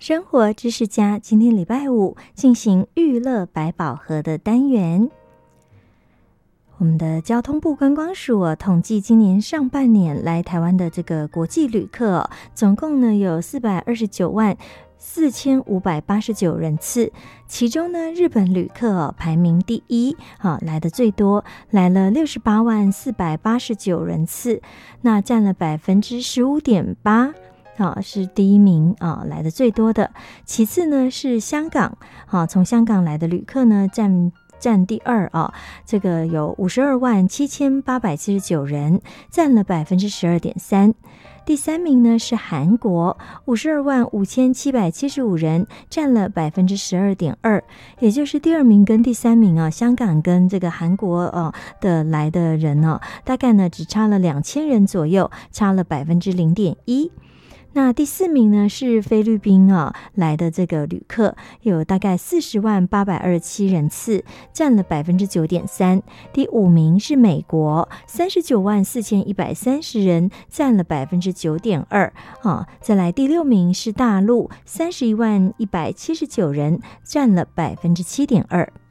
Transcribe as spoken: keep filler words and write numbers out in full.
生活知识家，今天礼拜五进行娱乐百宝盒的单元。我们的交通部观光署、哦、统计今年上半年来台湾的这个国际旅客、哦、总共呢有四百二十九万四千五百八十九人次，其中呢日本旅客、哦、排名第一、啊、来的最多，来了六十八万四百八十九人次，那占了百分之十五点八。啊，是第一名啊，来的最多的。其次呢是香港，啊，从香港来的旅客呢占占第二啊，这个有五十二万七千八百七十九人，占了百分之十二点三。第三名呢是韩国，五十二万五千七百七十五人，占了百分之十二点二。也就是第二名跟第三名啊，香港跟这个韩国哦的来的人呢、啊，大概呢只差了两千人左右，差了百分之零点一。那第四名呢是菲律宾啊来的这个旅客，有大概四十万八百二十七人次，占了百分之九点三。第五名是美国，三十九万四千一百三十人，占了百分之九点二。啊，再来第六名是大陆，三十一万一百七十九人，占了百分之七点二。